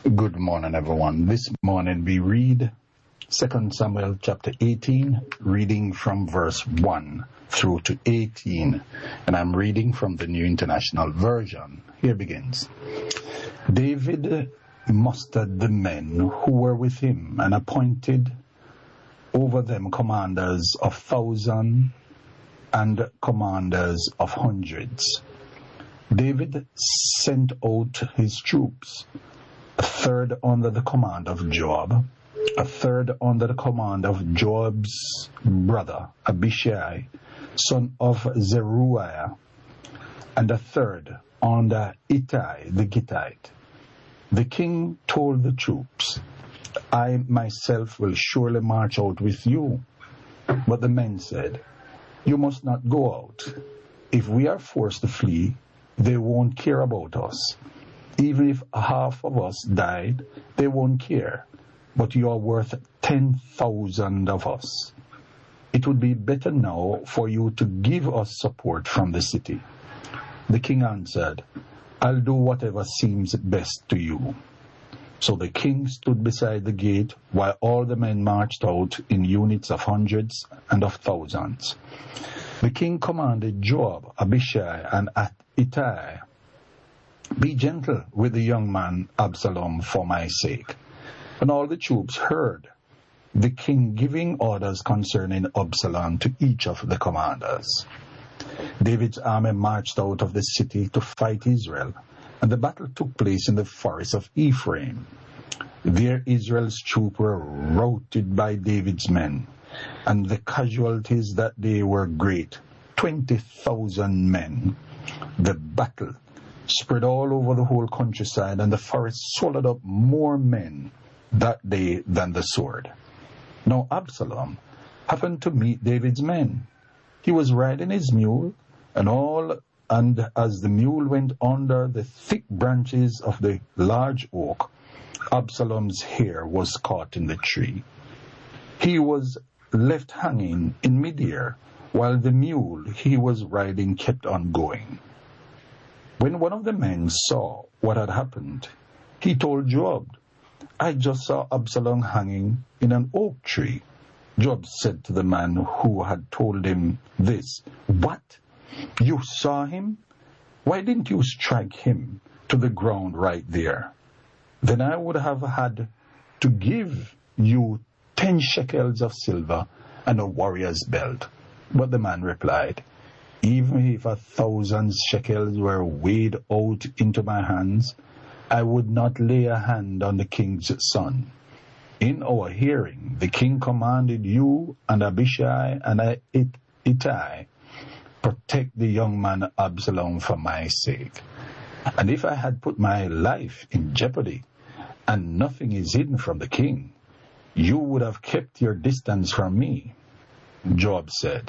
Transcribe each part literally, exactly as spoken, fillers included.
Good morning, everyone. This morning we read Second Samuel chapter eighteen, reading from verse one through to eighteen, and I'm reading from the New International Version. Here begins. David mustered the men who were with him and appointed over them commanders of thousands and commanders of hundreds. David sent out his troops, a third under the command of Joab, a third under the command of Joab's brother Abishai, son of Zeruiah, and a third under Ittai the Gittite. The king told the troops, I myself will surely march out with you. But the men said, you must not go out. If we are forced to flee, they won't care about us. Even if half of us died, they won't care. But you are worth ten thousand of us. It would be better now for you to give us support from the city. The king answered, I'll do whatever seems best to you. So the king stood beside the gate while all the men marched out in units of hundreds and of thousands. The king commanded Joab, Abishai, and Ittai, be gentle with the young man Absalom for my sake. And all the troops heard the king giving orders concerning Absalom to each of the commanders. David's army marched out of the city to fight Israel, and the battle took place in the forest of Ephraim. There Israel's troops were routed by David's men, and the casualties that day were great, twenty thousand men. The battle spread all over the whole countryside, and the forest swallowed up more men that day than the sword. Now Absalom happened to meet David's men. He was riding his mule, and all and as the mule went under the thick branches of the large oak, Absalom's hair was caught in the tree. He was left hanging in midair, while the mule he was riding kept on going. When one of the men saw what had happened, he told Joab, I just saw Absalom hanging in an oak tree. Joab said to the man who had told him this, What? You saw him? Why didn't you strike him to the ground right there? Then I would have had to give you ten shekels of silver and a warrior's belt. But the man replied, Even if a thousand shekels were weighed out into my hands, I would not lay a hand on the king's son. In our hearing, the king commanded you and Abishai and Ittai, protect the young man Absalom for my sake. And if I had put my life in jeopardy, and nothing is hidden from the king, you would have kept your distance from me. Joab said,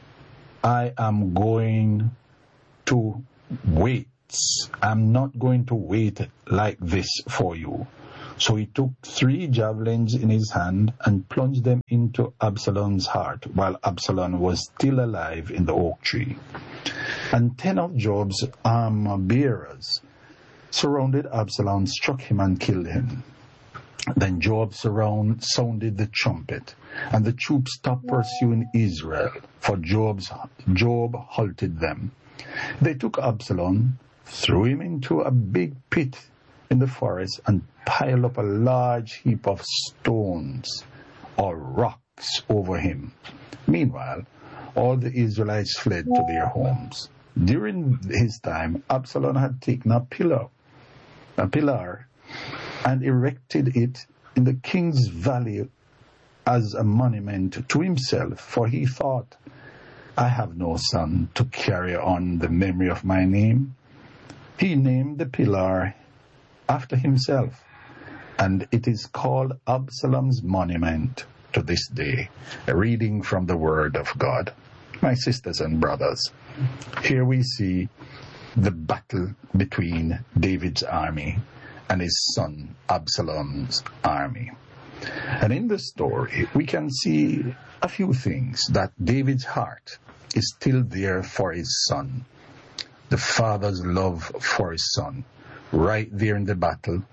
I am going to wait. I'm not going to wait like this for you. So he took three javelins in his hand and plunged them into Absalom's heart while Absalom was still alive in the oak tree. And ten of Joab's armor bearers surrounded Absalom, struck him and killed him. Then Joab surround, sounded the trumpet, and the troops stopped pursuing Israel, for Joab's, Joab halted them. They took Absalom, threw him into a big pit in the forest, and piled up a large heap of stones or rocks over him. Meanwhile, all the Israelites fled to their homes. During his time, Absalom had taken a pillar, a pillar, and erected it in the king's valley as a monument to himself, for he thought, I have no son to carry on the memory of my name. He named the pillar after himself, and it is called Absalom's monument to this day. A reading from the Word of God. My sisters and brothers, here we see the battle between David's army and his son Absalom's army. And in the story, we can see a few things: that David's heart is still there for his son, the father's love for his son. Right there in the battle,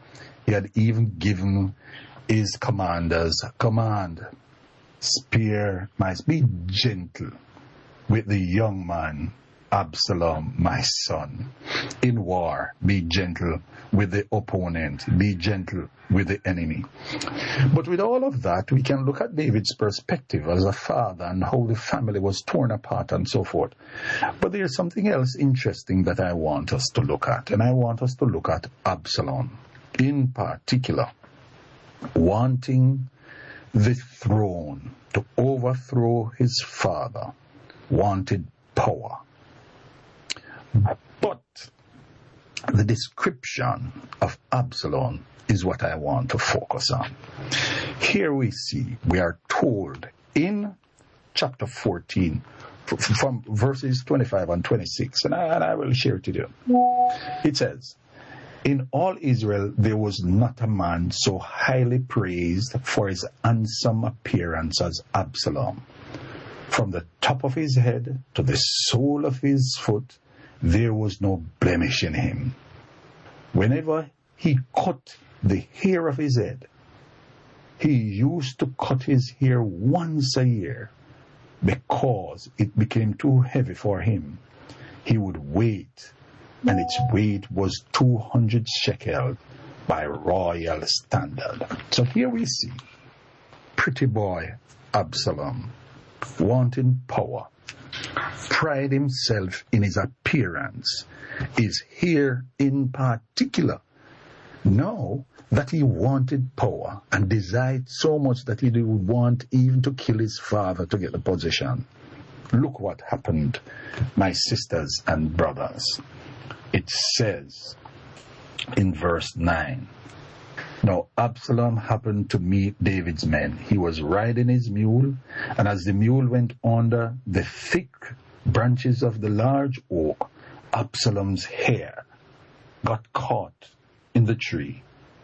He had even given his commanders command, spare my, be gentle with the young man, Absalom, my son. In war, be gentle with the opponent, be gentle with the enemy. But with all of that, we can look at David's perspective as a father and how the family was torn apart and so forth. But there's something else interesting that I want us to look at, and I want us to look at Absalom in particular, wanting the throne to overthrow his father, wanted power. But the description of Absalom is what I want to focus on. Here we see, we are told in chapter fourteen, from verses twenty-five and twenty-six, and I, and I will share it with you. It says, in all Israel there was not a man so highly praised for his handsome appearance as Absalom. From the top of his head to the sole of his foot, there was no blemish in him. Whenever he cut the hair of his head, he used to cut his hair once a year because it became too heavy for him. He would wait, and its weight was two hundred shekels by royal standard. So here we see pretty boy Absalom wanting power, pride himself in his appearance, his hair in particular. Now that he wanted power and desired so much that he would want even to kill his father to get the position. Look what happened, my sisters and brothers. It says in verse nine, now Absalom happened to meet David's men. He was riding his mule, and as the mule went under the thick branches of the large oak, Absalom's hair got caught in the tree.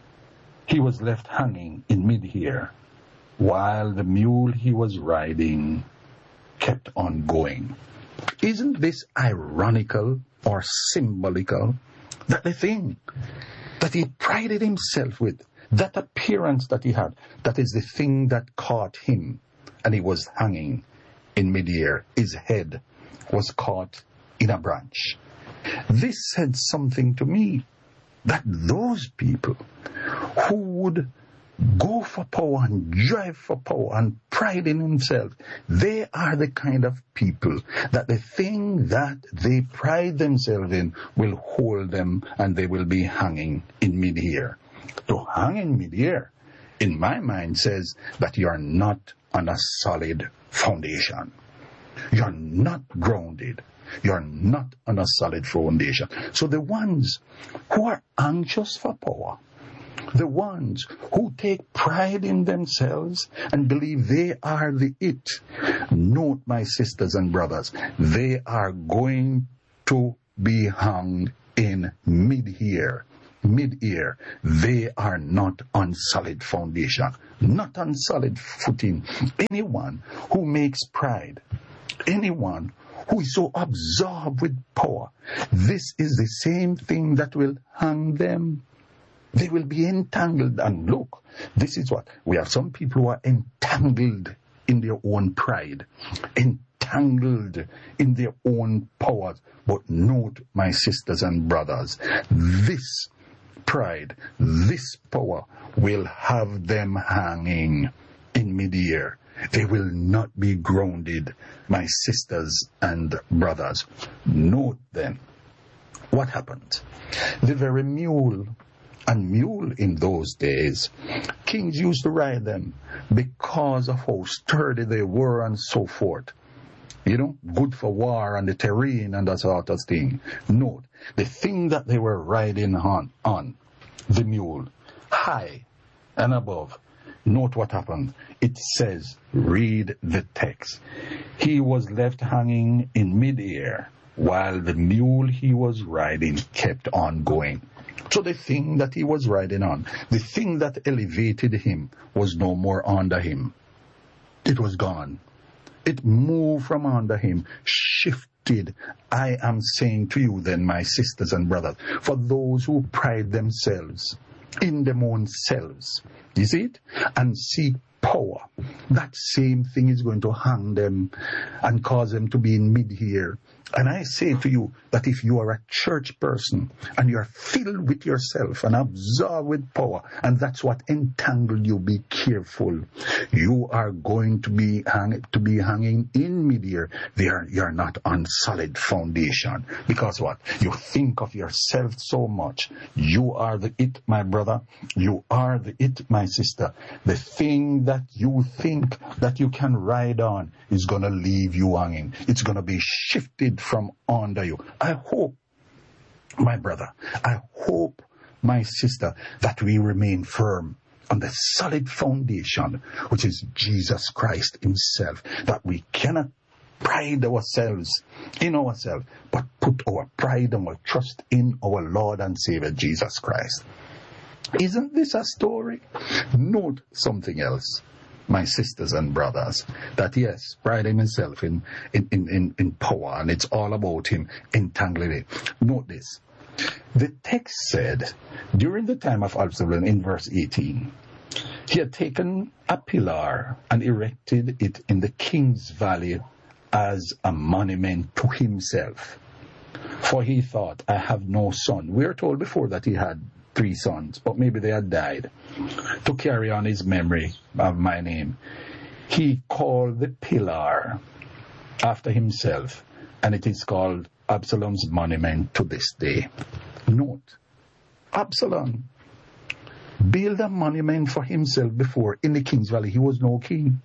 He was left hanging in mid-air, while the mule he was riding kept on going. Isn't this ironical or symbolical that the thing that he prided himself with, that appearance that he had, that is the thing that caught him, and he was hanging in mid-air. His head was caught in a branch. This said something to me, that those people who would go for power and drive for power and pride in themselves, they are the kind of people that the thing that they pride themselves in will hold them, and they will be hanging in mid-air. To hang in mid-air, in my mind, says that you are not on a solid foundation. You are not grounded. You are not on a solid foundation. So the ones who are anxious for power, the ones who take pride in themselves and believe they are the it, note, my sisters and brothers, they are going to be hung in mid-air. Mid-air. They are not on solid foundation, not on solid footing. Anyone who makes pride, anyone who is so absorbed with power, this is the same thing that will hang them. They will be entangled. And look, this is what we have. Some people who are entangled in their own pride, entangled in their own powers. But note, my sisters and brothers, this pride, this power will have them hanging in mid-air. They will not be grounded, my sisters and brothers. Note then, what happened? The very mule, and mule in those days, kings used to ride them because of how sturdy they were and so forth. You know, good for war and the terrain and that sort of thing. Note, the thing that they were riding on, on the mule, high and above. Note what happened. It says, read the text. He was left hanging in mid-air while the mule he was riding kept on going. So the thing that he was riding on, the thing that elevated him, was no more under him. It was gone. It moved from under him, shifted. I am saying to you then, my sisters and brothers, for those who pride themselves in them own selves. You see it? And seek power. That same thing is going to hang them and cause them to be in mid-here. And I say to you that if you are a church person and you are filled with yourself and absorbed with power, and that's what entangled you, be careful. You are going to be hang, to be hanging in mid-air. There, you are not on solid foundation. Because what? You think of yourself so much. You are the it, my brother. You are the it, my sister. The thing that you think that you can ride on is going to leave you hanging. It's going to be shifted from under you. I hope, my brother, I hope, my sister, that we remain firm on the solid foundation, which is Jesus Christ himself, that we cannot pride ourselves in ourselves, but put our pride and our trust in our Lord and Savior, Jesus Christ. Isn't this a story? Note something else, my sisters and brothers, that yes, pride himself in, in, in, in power, and it's all about him entangling it. Note this. The text said, during the time of Absalom, in verse eighteen, he had taken a pillar and erected it in the king's valley as a monument to himself. For he thought, I have no son. We are told before that he had three sons, but maybe they had died. To carry on his memory of my name, he called the pillar after himself, and it is called Absalom's monument to this day. Note, Absalom built a monument for himself before in the king's valley. He was no king.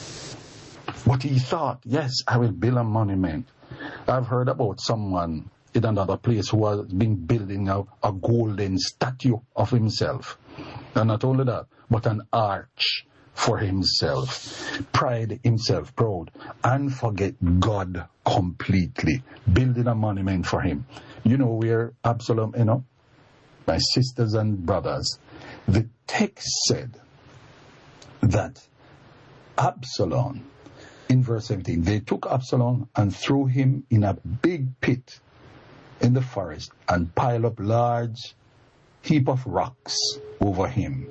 But he thought, yes, I will build a monument. I've heard about someone in another place who has been building a, a golden statue of himself. And not only that, but an arch for himself. Pride himself, proud, and forget God completely. Building a monument for him. You know where Absalom, you know, my sisters and brothers, the text said that Absalom, in verse seventeen, they took Absalom and threw him in a big pit in the forest and piled up large heap of rocks over him.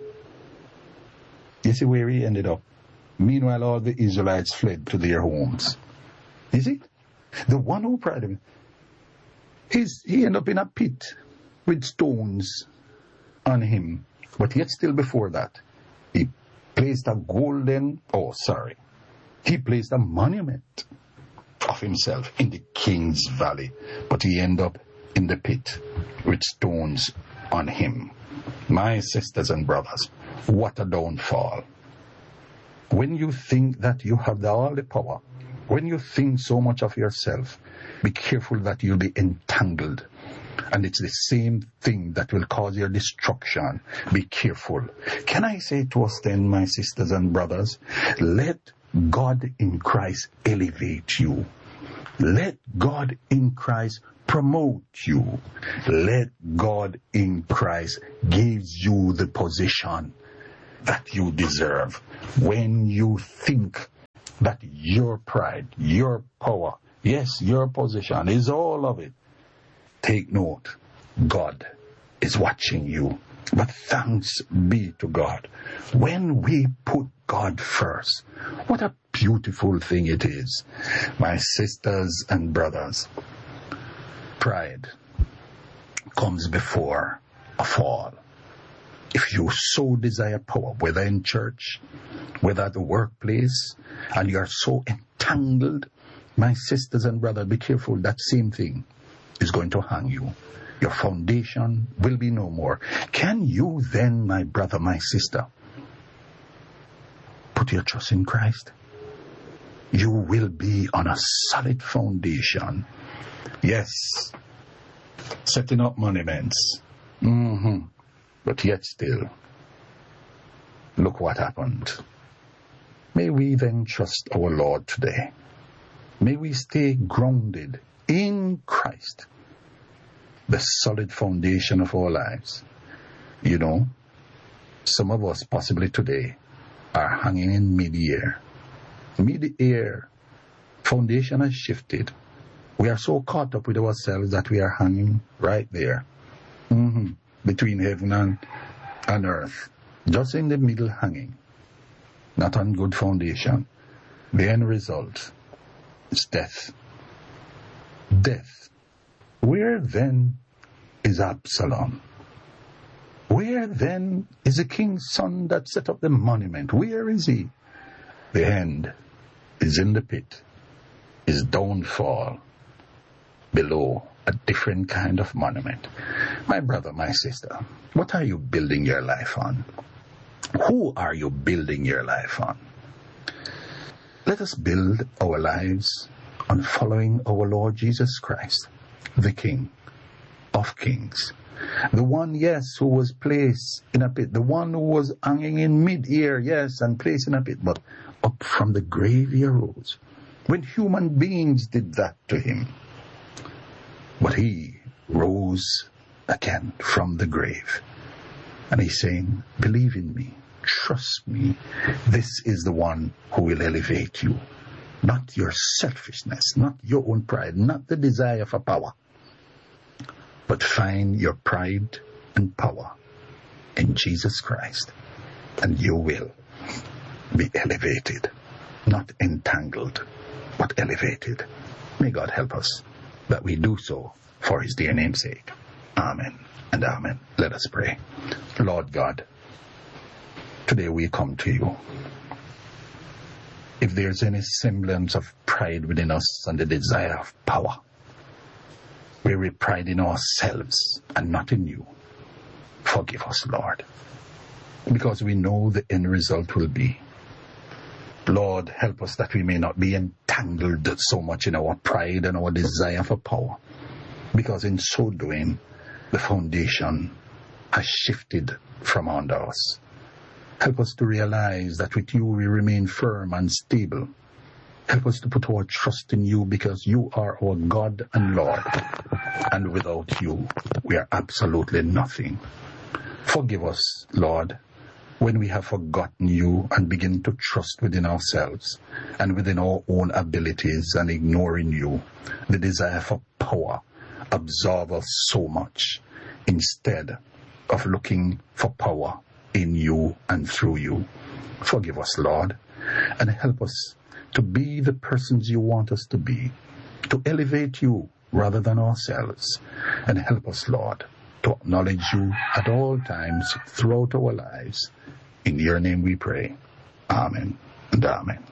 You see where he ended up? Meanwhile, all the Israelites fled to their homes. You see? The one who pride him, he's, he ended up in a pit with stones on him. But yet still before that, he placed a golden, oh sorry, he placed a monument of himself in the king's valley. But he ended up in the pit with stones on him. My sisters and brothers, what a downfall. When you think that you have the, all the power, when you think so much of yourself, be careful that you'll be entangled. And it's the same thing that will cause your destruction. Be careful. Can I say to us then, my sisters and brothers, let God in Christ elevate you. Let God in Christ promote you. Let God in Christ give you the position that you deserve. When you think that your pride, your power, yes, your position is all of it, take note, God is watching you. But thanks be to God. When we put God first, what a beautiful thing it is. My sisters and brothers, pride comes before a fall. If you so desire power, whether in church, whether at the workplace, and you are so entangled, my sisters and brothers, be careful, that same thing is going to hang you. Your foundation will be no more. Can you then, my brother, my sister, put your trust in Christ? You will be on a solid foundation. Yes, setting up monuments. Mm-hmm. But yet still, look what happened. May we then trust our Lord today. May we stay grounded in Christ, the solid foundation of our lives. You know, some of us possibly today are hanging in mid-air. Mid-air. Foundation has shifted. We are so caught up with ourselves that we are hanging right there. Mm-hmm. Between heaven and on earth, just in the middle hanging, not on good foundation, the end result is death. Death. Where then is Absalom? Where then is the king's son that set up the monument? Where is he? The end is in the pit. His downfall below a different kind of monument. My brother, my sister, what are you building your life on? Who are you building your life on? Let us build our lives on following our Lord Jesus Christ, the King of Kings. The one, yes, who was placed in a pit. The one who was hanging in mid-air, yes, and placed in a pit. But up from the grave he arose. When human beings did that to him. But he rose again from the grave. And he's saying, believe in me. Trust me. This is the one who will elevate you. Not your selfishness, not your own pride, not the desire for power. But find your pride and power in Jesus Christ, and you will be elevated, not entangled, but elevated. May God help us that we do so for his dear name's sake. Amen and amen. Let us pray. Lord God, today we come to you. If there's any semblance of pride within us and the desire of power, where we pride in ourselves and not in you, forgive us, Lord, because we know the end result will be. Lord, help us that we may not be entangled so much in our pride and our desire for power, because in so doing, the foundation has shifted from under us. Help us to realize that with you we remain firm and stable. Help us to put our trust in you, because you are our God and Lord. And without you, we are absolutely nothing. Forgive us, Lord, when we have forgotten you and begin to trust within ourselves and within our own abilities and ignoring you. The desire for power absorbs us so much instead of looking for power in you and through you. Forgive us, Lord, and help us to be the persons you want us to be, to elevate you rather than ourselves. And help us, Lord, to acknowledge you at all times throughout our lives. In your name we pray. Amen and amen.